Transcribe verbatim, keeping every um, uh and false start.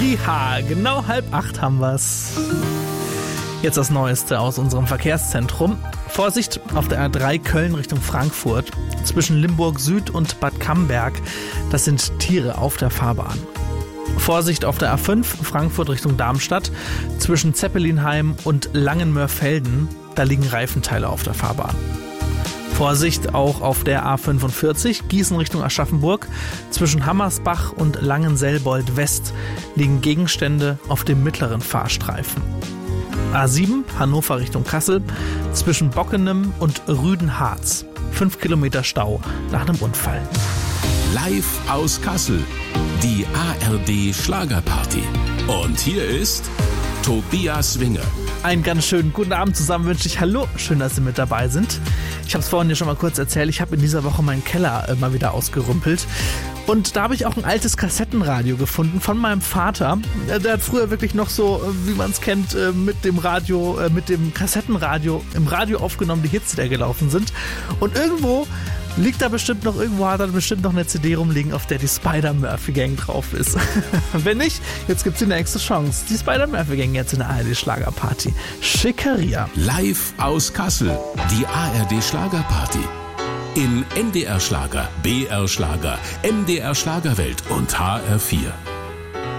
Ja, genau halb acht haben wir's. Jetzt das Neueste aus unserem Verkehrszentrum. Vorsicht auf der A drei Köln Richtung Frankfurt. Zwischen Limburg Süd und Bad Camberg. Das sind Tiere auf der Fahrbahn. Vorsicht auf der A fünf Frankfurt Richtung Darmstadt. Zwischen Zeppelinheim und Langenmörfelden. Da liegen Reifenteile auf der Fahrbahn. Vorsicht auch auf der A fünfundvierzig, Gießen Richtung Aschaffenburg. Zwischen Hammersbach und Langenselbold West liegen Gegenstände auf dem mittleren Fahrstreifen. A sieben, Hannover Richtung Kassel, zwischen Bockenem und Rüdenharz. Fünf Kilometer Stau nach einem Unfall. Live aus Kassel, die A R D Schlagerparty. Und hier ist Tobias Winger. Einen ganz schönen guten Abend zusammen wünsche ich. Hallo, schön, dass Sie mit dabei sind. Ich habe es vorhin ja schon mal kurz erzählt, ich habe in dieser Woche meinen Keller äh, mal wieder ausgerümpelt. Und da habe ich auch ein altes Kassettenradio gefunden von meinem Vater. Der hat früher wirklich noch so, wie man es kennt, mit dem Radio, mit dem Kassettenradio im Radio aufgenommen, die Hits, die da gelaufen sind. Und irgendwo liegt da bestimmt noch, irgendwo hat er bestimmt noch eine C D rumliegen, auf der die Spider-Murphy-Gang drauf ist. Wenn nicht, jetzt gibt's die nächste Chance. Die Spider-Murphy-Gang jetzt in der A R D Schlagerparty. Schickeria. Live aus Kassel, die A R D Schlagerparty. In N D R Schlager, B R Schlager, M D R Schlagerwelt und H R vier.